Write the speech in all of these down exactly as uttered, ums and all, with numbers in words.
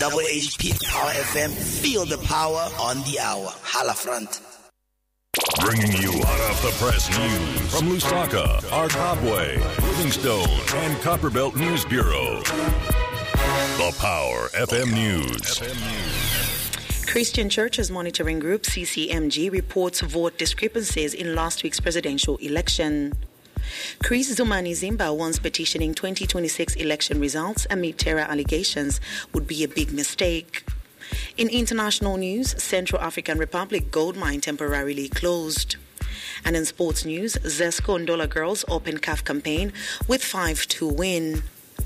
Double H P Power F M. Feel the power on the hour. Hala front. Bringing you hot off the press news from Lusaka, Arkabwe, Livingstone, and Copperbelt News Bureau. The Power F M News. Christian Churches Monitoring Group, C C M G, reports vote discrepancies in last week's presidential election. Chris Zumani Zimba once petitioning twenty twenty-six election results amid terror allegations would be a big mistake. In international news, Central African Republic gold mine temporarily closed. And in sports news, Zesco Ndola girls open C A F campaign with five to win.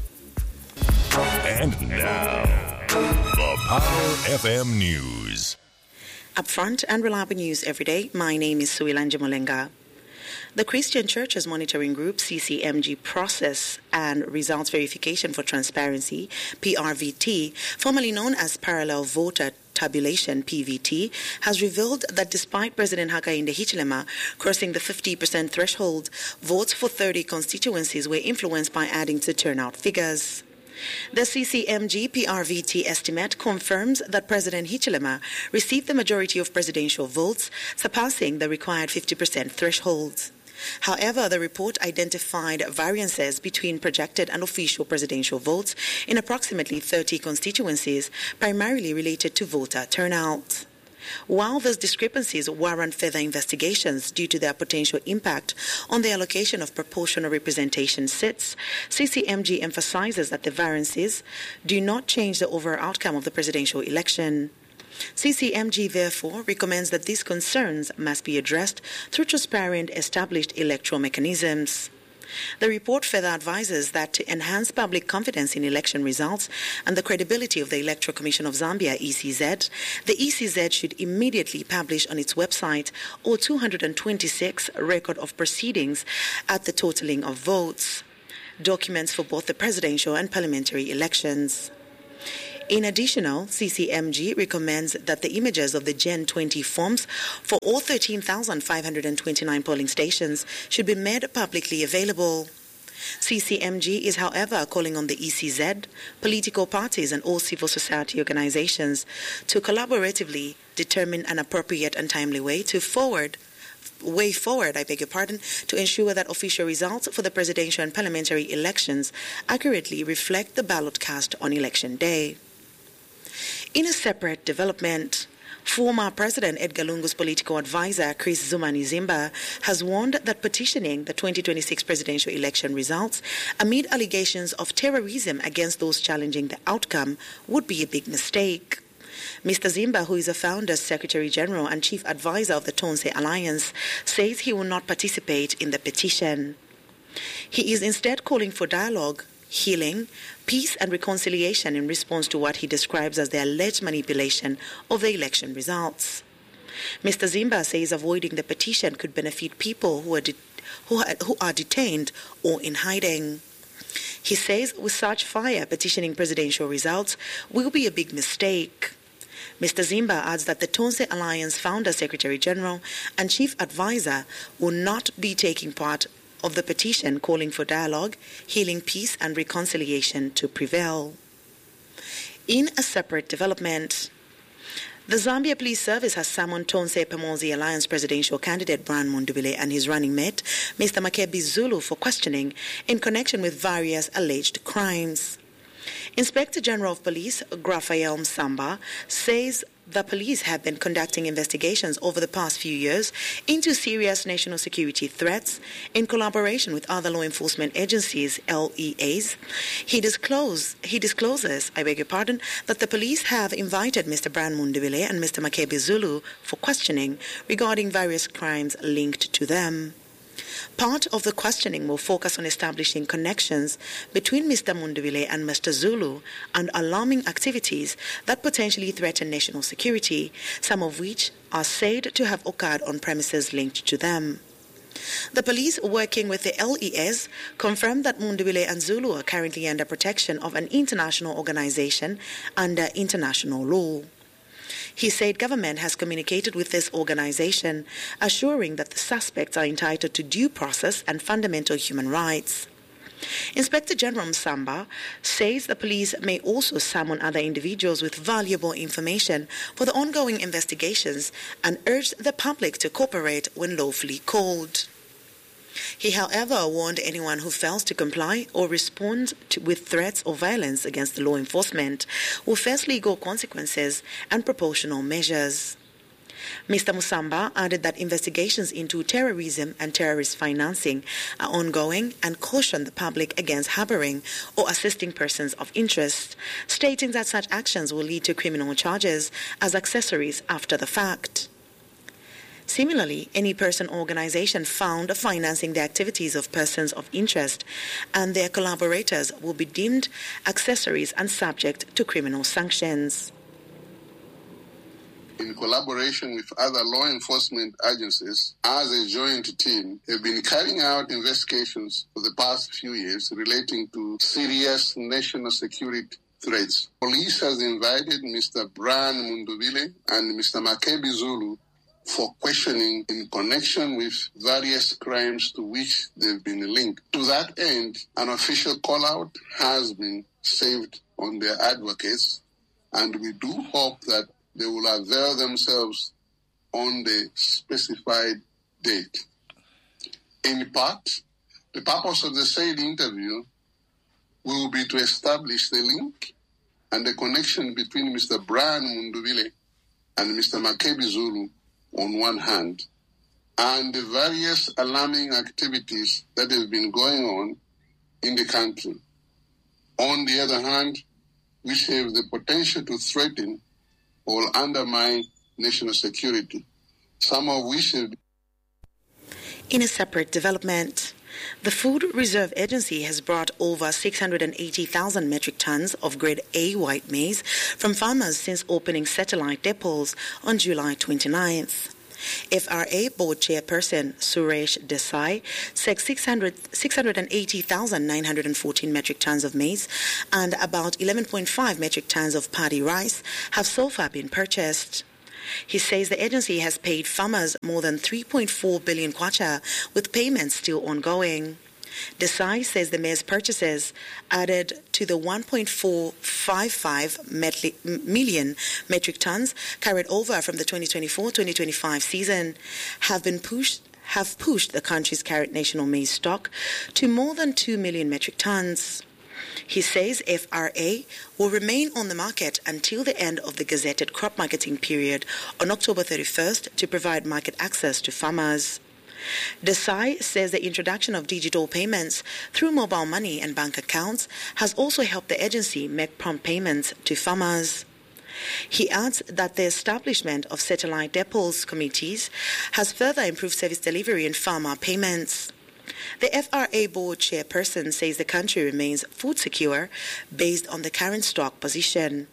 And now, the Power F M News. Upfront and reliable news every day. My name is Suilanja Molenga. The Christian Churches Monitoring Group, C C M G Process and Results Verification for Transparency, P R V T, formerly known as Parallel Voter Tabulation, P V T, has revealed that despite President Hakainde Hichilema crossing the fifty percent threshold, votes for thirty constituencies were influenced by adding to turnout figures. The C C M G P R V T estimate confirms that President Hichilema received the majority of presidential votes, surpassing the required fifty percent threshold. However, the report identified variances between projected and official presidential votes in approximately thirty constituencies, primarily related to voter turnout. While those discrepancies warrant further investigations due to their potential impact on the allocation of proportional representation seats, C C M G emphasizes that the variances do not change the overall outcome of the presidential election. C C M G therefore recommends that these concerns must be addressed through transparent, established electoral mechanisms. The report further advises that to enhance public confidence in election results and the credibility of the Electoral Commission of Zambia, E C Z, the E C Z should immediately publish on its website or two hundred twenty-six record of proceedings at the totaling of votes, documents for both the presidential and parliamentary elections. In addition, C C M G recommends that the images of the Gen twenty forms for all thirteen thousand five hundred twenty-nine polling stations should be made publicly available. C C M G is, however, calling on the E C Z, political parties and all civil society organizations to collaboratively determine an appropriate and timely way to forward way forward, I beg your pardon, to ensure that official results for the presidential and parliamentary elections accurately reflect the ballot cast on election day. In a separate development, former President Edgar Lungu's political advisor, Chris Zumani Zimba, has warned that petitioning the twenty twenty-six presidential election results amid allegations of terrorism against those challenging the outcome would be a big mistake. Mister Zimba, who is a founder, Secretary General and Chief Advisor of the Tonse Alliance, says he will not participate in the petition. He is instead calling for dialogue, healing, peace and reconciliation in response to what he describes as the alleged manipulation of the election results. Mister Zimba says avoiding the petition could benefit people who are, de- who are, who are detained or in hiding. He says with such fire, petitioning presidential results will be a big mistake. Mister Zimba adds that the Tonse Alliance founder, Secretary General and Chief Advisor will not be taking part of the petition calling for dialogue, healing, peace and reconciliation to prevail. In a separate development, the Zambia Police Service has summoned Tonse Pamozi Alliance presidential candidate Brian Mundubile and his running mate, Mister Makebi Zulu, for questioning in connection with various alleged crimes. Inspector General of Police Grafael Msamba says the police have been conducting investigations over the past few years into serious national security threats in collaboration with other law enforcement agencies, L E As. He, disclose, he discloses, I beg your pardon, that the police have invited Mister Brian Mundubile and Mister Makebi Zulu for questioning regarding various crimes linked to them. Part of the questioning will focus on establishing connections between Mister Mundubile and Mister Zulu and alarming activities that potentially threaten national security, some of which are said to have occurred on premises linked to them. The police, working with the L E S, confirmed that Mundubile and Zulu are currently under protection of an international organization under international law. He said government has communicated with this organization, assuring that the suspects are entitled to due process and fundamental human rights. Inspector General Msamba says the police may also summon other individuals with valuable information for the ongoing investigations and urged the public to cooperate when lawfully called. He, however, warned anyone who fails to comply or respond to, with threats or violence against the law enforcement will face legal consequences and proportional measures. Mister Musamba added that investigations into terrorism and terrorist financing are ongoing and cautioned the public against harboring or assisting persons of interest, stating that such actions will lead to criminal charges as accessories after the fact. Similarly, any person or organization found financing the activities of persons of interest and their collaborators will be deemed accessories and subject to criminal sanctions. In collaboration with other law enforcement agencies, as a joint team, have been carrying out investigations for the past few years relating to serious national security threats. Police has invited Mister Brian Munduvile and Mister Makebi Zulu for questioning in connection with various crimes to which they've been linked. To that end, an official call-out has been saved on their advocates, and we do hope that they will avail themselves on the specified date. In part, the purpose of the said interview will be to establish the link and the connection between Mister Brian Munduvile and Mister Makebi Zulu on one hand, and the various alarming activities that have been going on in the country. On the other hand, which have the potential to threaten or undermine national security, some of which have. In a separate development, the Food Reserve Agency has brought over six hundred eighty thousand metric tons of grade A white maize from farmers since opening satellite depots on July twenty-ninth. F R A Board Chairperson Suresh Desai said six hundred, six hundred eighty thousand nine hundred fourteen metric tons of maize and about eleven point five metric tons of paddy rice have so far been purchased. He says the agency has paid farmers more than three point four billion kwacha, with payments still ongoing. Desai says the maize purchases added to the one point four five five million metric tons carried over from the twenty twenty-four twenty twenty-five season have been pushed have pushed the country's carrot national maize stock to more than two million metric tons. He says F R A will remain on the market until the end of the gazetted crop marketing period on October thirty-first to provide market access to farmers. Desai says the introduction of digital payments through mobile money and bank accounts has also helped the agency make prompt payments to farmers. He adds that the establishment of satellite depots committees has further improved service delivery and farmer payments. The F R A board chairperson says the country remains food secure based on the current stock position.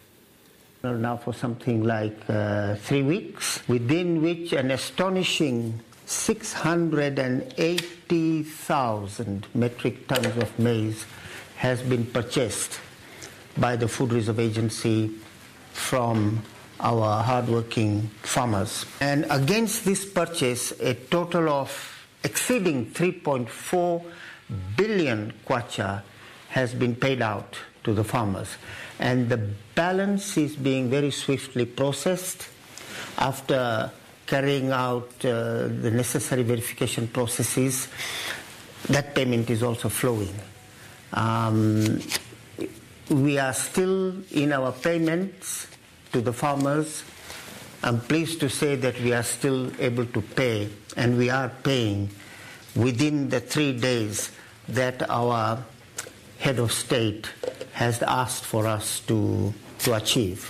Now for something like uh, three weeks, within which an astonishing six hundred eighty thousand metric tons of maize has been purchased by the Food Reserve Agency from our hardworking farmers. And against this purchase, a total of exceeding three point four billion kwacha has been paid out to the farmers. And the balance is being very swiftly processed after carrying out uh, the necessary verification processes. That payment is also flowing. Um, we are still in our payments to the farmers. I'm pleased to say that we are still able to pay, and we are paying within the three days that our head of state has asked for us to, to achieve.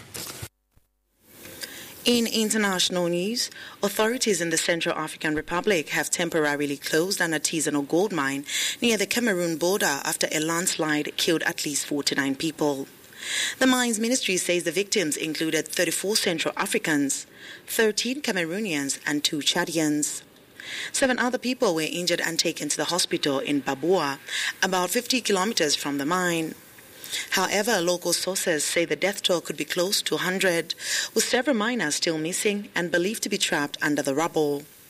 In international news, authorities in the Central African Republic have temporarily closed an artisanal gold mine near the Cameroon border after a landslide killed at least forty-nine people. The mines ministry says the victims included thirty-four Central Africans, thirteen Cameroonians and two Chadians. Seven other people were injured and taken to the hospital in Babua, about fifty kilometers from the mine. However, local sources say the death toll could be close to one hundred, with several miners still missing and believed to be trapped under the rubble.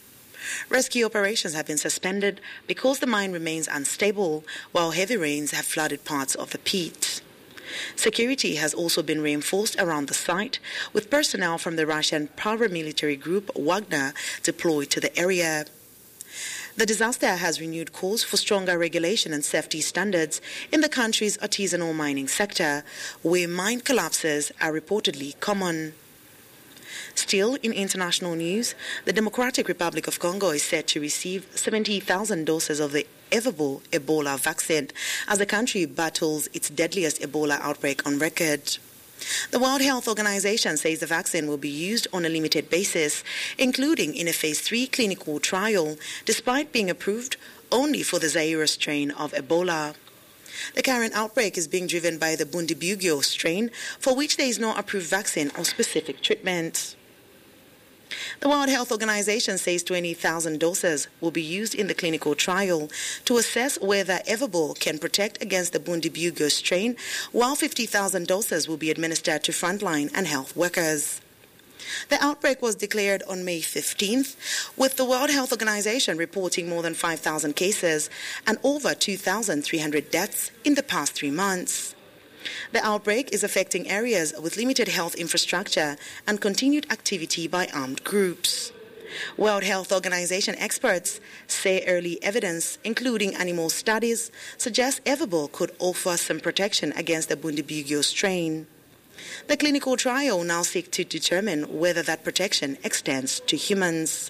Rescue operations have been suspended because the mine remains unstable, while heavy rains have flooded parts of the pit. Security has also been reinforced around the site, with personnel from the Russian paramilitary group Wagner deployed to the area. The disaster has renewed calls for stronger regulation and safety standards in the country's artisanal mining sector, where mine collapses are reportedly common. Still, in international news, the Democratic Republic of Congo is set to receive seventy thousand doses of the Everbull Ebola vaccine as the country battles its deadliest Ebola outbreak on record. The World Health Organization says the vaccine will be used on a limited basis, including in a phase three clinical trial, despite being approved only for the Zaire strain of Ebola. The current outbreak is being driven by the Bundibugyo strain, for which there is no approved vaccine or specific treatment. The World Health Organization says twenty thousand doses will be used in the clinical trial to assess whether Everbull can protect against the Bundibugyo strain, while fifty thousand doses will be administered to frontline and health workers. The outbreak was declared on May fifteenth, with the World Health Organization reporting more than five thousand cases and over two thousand three hundred deaths in the past three months. The outbreak is affecting areas with limited health infrastructure and continued activity by armed groups. World Health Organization experts say early evidence, including animal studies, suggests Everbull could offer some protection against the Bundibugyo strain. The clinical trial now seeks to determine whether that protection extends to humans.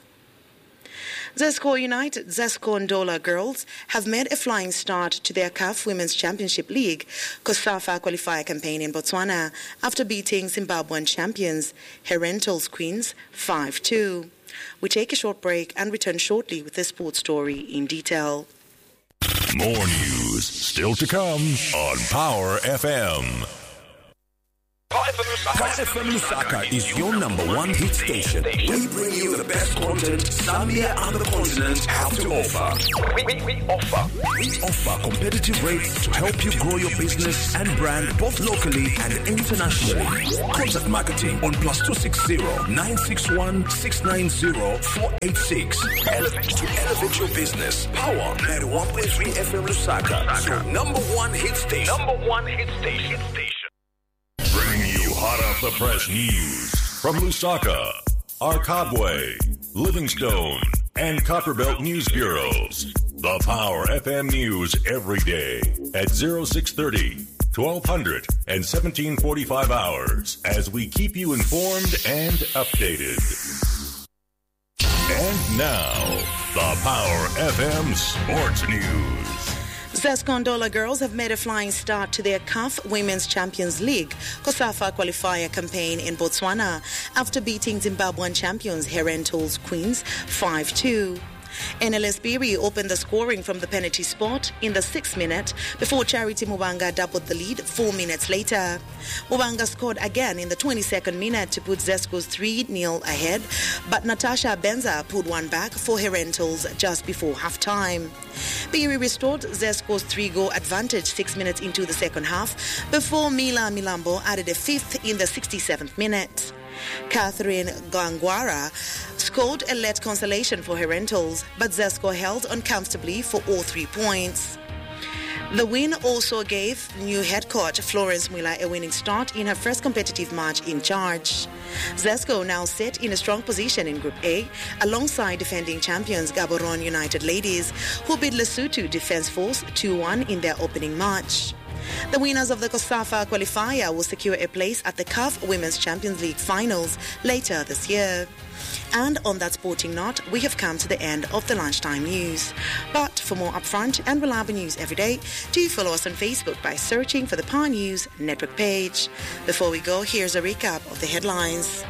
Zesco United, Zesco Ndola girls have made a flying start to their C A F Women's Championship League COSAFA qualifier campaign in Botswana after beating Zimbabwean champions Herentals Queens five two. We take a short break and return shortly with the sports story in detail. More news still to come on Power F M. Power F M Lusaka is your number one hit station. We bring you the best content Zambia and the continent have to offer. We, we, we offer. We offer competitive rates to help you grow your business and brand both locally and internationally. Contact marketing on plus two six zero nine six one six nine zero four eight six. Elevate to elevate your business. Power ninety-one point three F M Lusaka. So number one hit station. Number one hit station. Bringing you hot off the press news from Lusaka, Arkabwe, Livingstone, and Copperbelt News Bureaus. The Power F M News every day at six thirty, twelve hundred, and seventeen forty-five hours as we keep you informed and updated. And now, the Power F M Sports News. Zesco Ndola girls have made a flying start to their C A F Women's Champions League COSAFA qualifier campaign in Botswana after beating Zimbabwean champions Herentals Queens five two. N L S Biri opened the scoring from the penalty spot in the sixth minute before Charity Mubanga doubled the lead four minutes later. Mubanga scored again in the twenty-second minute to put Zesco's three nil ahead, but Natasha Benza put one back for Herentals just before half-time. Biri restored Zesco's three-goal advantage six minutes into the second half before Mila Milambo added a fifth in the sixty-seventh minute. Catherine Gangwara scored a late consolation for Herentals, but Zesco held on comfortably for all three points. The win also gave new head coach Florence Mwila a winning start in her first competitive match in charge. Zesco now sit in a strong position in Group A alongside defending champions Gaborone United Ladies, who beat Lesotho Defence Force two one in their opening match. The winners of the COSAFA qualifier will secure a place at the C A F Women's Champions League finals later this year. And on that sporting note, we have come to the end of the lunchtime news. But for more upfront and reliable news every day, do follow us on Facebook by searching for the Power News Network page. Before we go, here's a recap of the headlines.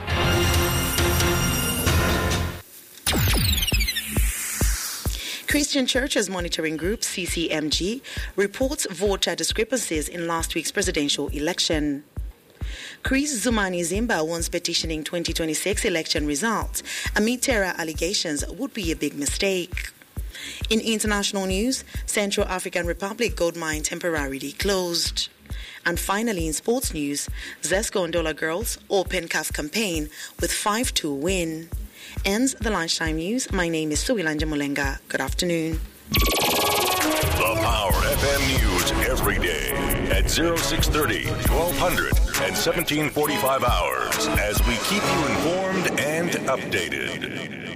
Christian Churches Monitoring Group, C C M G, reports voter discrepancies in last week's presidential election. Chris Zumani Zimba wants petitioning twenty twenty-six election results amid terror allegations would be a big mistake. In international news, Central African Republic gold mine temporarily closed. And finally, in sports news, Zesco Ndola girls open C A F campaign with five two win. Ends the lunchtime news. My name is Suilanja Mulenga. Good afternoon. The Power F M News every day at oh six thirty, twelve hundred, and seventeen forty-five hours as we keep you informed and updated.